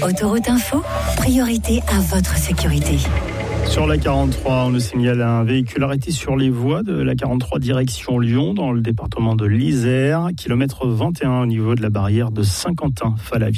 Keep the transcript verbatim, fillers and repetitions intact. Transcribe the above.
Autoroute Info, priorité à votre sécurité. Sur la quarante-trois, on nous signale un véhicule arrêté sur les voies de la quarante-trois direction Lyon, dans le département de l'Isère, kilomètre vingt et un au niveau de la barrière de Saint-Quentin-Fallavier.